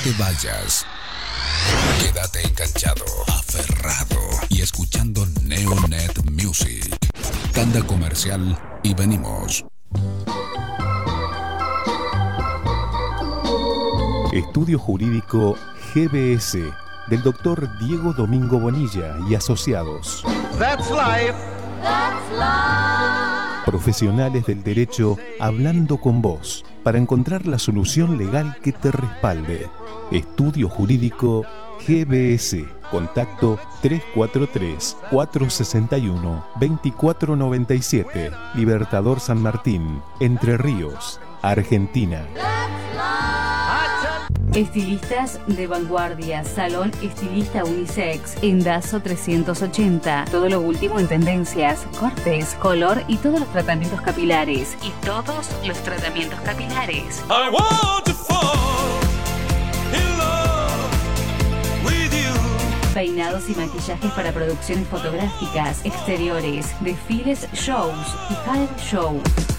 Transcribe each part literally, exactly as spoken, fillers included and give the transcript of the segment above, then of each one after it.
te vayas. Quédate enganchado, aferrado y escuchando Neonet Music. Tanda comercial y venimos. Estudio Jurídico G B S del doctor Diego Domingo Bonilla y asociados. That's life. That's life. Profesionales del derecho hablando con vos para encontrar la solución legal que te respalde. Estudio Jurídico G B S. Contacto tres cuatro tres, cuatro seis uno, dos cuatro nueve siete. Libertador San Martín, Entre Ríos, Argentina. Estilistas de vanguardia, Salón Estilista Unisex, en Dazo trescientos ochenta. Todo lo último en tendencias, cortes, color y todos los tratamientos capilares. Y todos los tratamientos capilares. I want to fall in love with you. Peinados y maquillajes para producciones fotográficas, exteriores, desfiles, shows y talent show.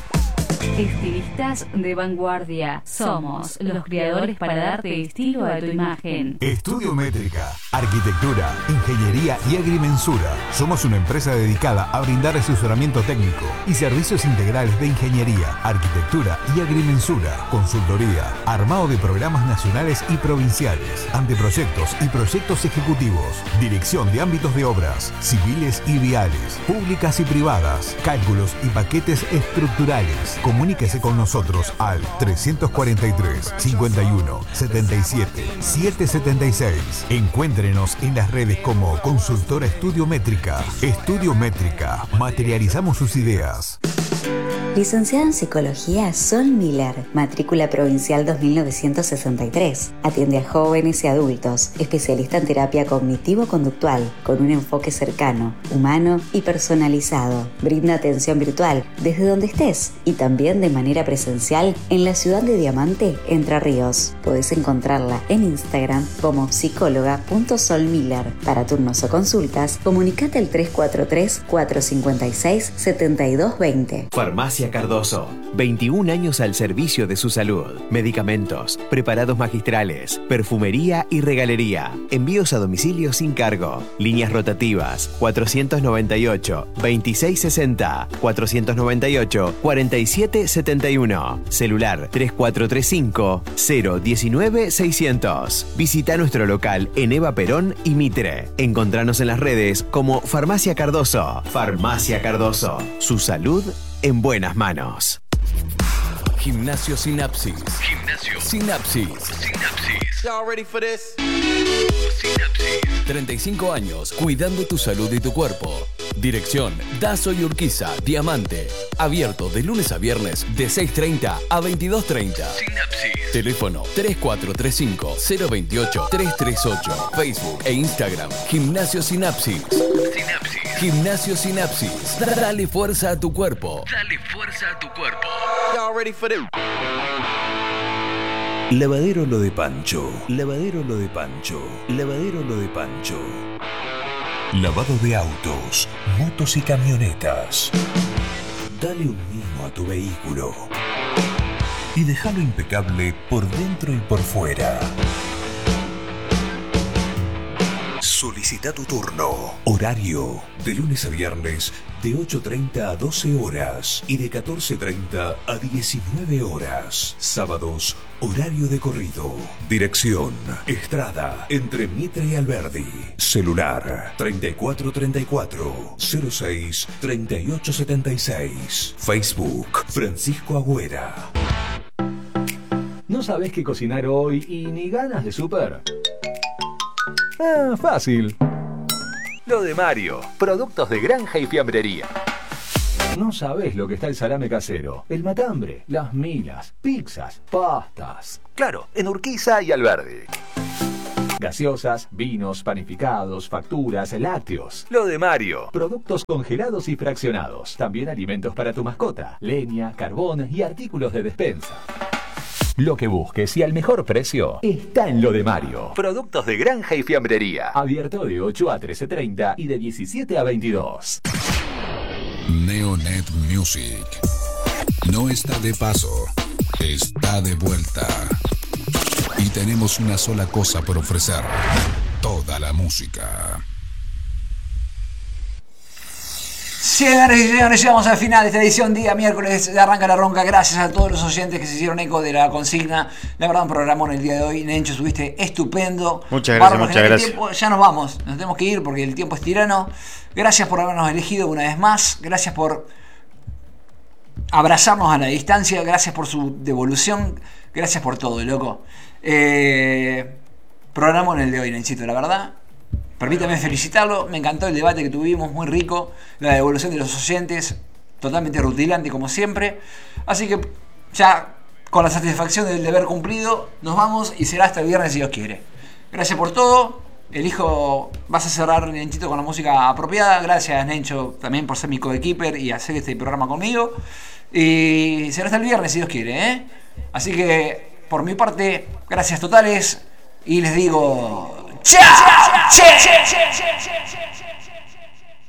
Estilistas de vanguardia. Somos los creadores para darte estilo a tu imagen. Estudio Métrica, arquitectura, ingeniería y agrimensura. Somos una empresa dedicada a brindar asesoramiento técnico y servicios integrales de ingeniería, arquitectura y agrimensura, consultoría, armado de programas nacionales y provinciales, anteproyectos y proyectos ejecutivos, dirección de ámbitos de obras, civiles y viales, públicas y privadas, cálculos y paquetes estructurales. Comuníquese con nosotros al trescientos cuarenta y tres, cincuenta y uno, setenta y siete, setecientos setenta y seis. Encuéntrenos en las redes como Consultora Estudio Métrica. Estudio Métrica. Materializamos sus ideas. Licenciada en Psicología Sol Miller, matrícula provincial dos mil novecientos sesenta y tres. Atiende a jóvenes y adultos, especialista en terapia cognitivo-conductual, con un enfoque cercano, humano y personalizado. Brinda atención virtual desde donde estés y también de manera presencial en la ciudad de Diamante, Entre Ríos. Podés encontrarla en Instagram como psicóloga punto sol miller. Para turnos o consultas, comunicate al tres cuatro tres, cuatro cinco seis, siete dos dos cero. Farmacia Cardoso, veintiún años al servicio de su salud. Medicamentos, preparados magistrales, perfumería y regalería. Envíos a domicilio sin cargo. Líneas rotativas cuatrocientos noventa y ocho, veintiséis sesenta, cuatrocientos noventa y ocho, cuarenta y siete setenta y uno. Celular tres cuatro tres cinco, cero uno nueve seiscientos. Visita nuestro local en Eva Perón y Mitre. Encontranos en las redes como Farmacia Cardoso. Farmacia Cardoso. Su salud en buenas manos. Gimnasio Sinapsis. Gimnasio Sinapsis. Sinapsis. Y'all ready for this? Sinapsis. treinta y cinco años cuidando tu salud y tu cuerpo. Dirección Dazo y Urquiza, Diamante. Abierto de lunes a viernes de seis treinta a veintidós treinta. Sinapsis. Teléfono tres cuatro tres cinco, cero dos ocho, tres tres ocho. Facebook e Instagram Gimnasio Sinapsis. Sinapsis. Gimnasio Sinapsis. Dale fuerza a tu cuerpo. Dale fuerza a tu cuerpo. Y'all ready for this? Lavadero Lo de Pancho. Lavadero Lo de Pancho. Lavadero Lo de Pancho. Lavado de autos, motos y camionetas. Dale un mimo a tu vehículo y déjalo impecable por dentro y por fuera. Solicita tu turno. Horario de lunes a viernes de ocho treinta a doce horas y de catorce treinta a diecinueve horas. Sábados, horario de corrido. Dirección Estrada, entre Mitre y Alberdi. Celular treinta y cuatro treinta y cuatro, cero seis, treinta y ocho setenta y seis. Facebook Francisco Agüera. ¿No sabés qué cocinar hoy y ni ganas de súper? Ah, fácil. Lo de Mario. Productos de granja y fiambrería. No sabés lo que está el salame casero, el matambre, las milas, pizzas, pastas. Claro, en Urquiza y Alberdi. Gaseosas, vinos, panificados, facturas, lácteos. Lo de Mario. Productos congelados y fraccionados. También alimentos para tu mascota, leña, carbón y artículos de despensa. Lo que busques y al mejor precio está en Lo de Mario. Productos de granja y fiambrería. Abierto de ocho a trece treinta y de diecisiete a veintidós. Neonet Music. No está de paso, está de vuelta. Y tenemos una sola cosa por ofrecer: toda la música. Señoras y señores, llegamos al final de esta edición día miércoles de Arranca la Ronca. Gracias a todos los oyentes que se hicieron eco de la consigna. La verdad, un programón el día de hoy. Nencho, estuviste estupendo. Muchas gracias, muchas gracias. Tiempo, ya nos vamos, nos tenemos que ir porque el tiempo es tirano. Gracias por habernos elegido una vez más. Gracias por abrazarnos a la distancia. Gracias por su devolución. Gracias por todo, loco. Eh, programón el de hoy, Nenchito, la verdad. Permítame felicitarlo, me encantó el debate que tuvimos, muy rico, la devolución de los oyentes, totalmente rutilante como siempre. Así que ya con la satisfacción del deber cumplido, nos vamos y será hasta el viernes si Dios quiere. Gracias por todo, elijo, vas a cerrar, Nenchito, con la música apropiada. Gracias, Nencho, también por ser mi coequiper y hacer este programa conmigo. Y será hasta el viernes si Dios quiere, ¿eh? Así que por mi parte, gracias totales y les digo... ¡Chao! ¡Che!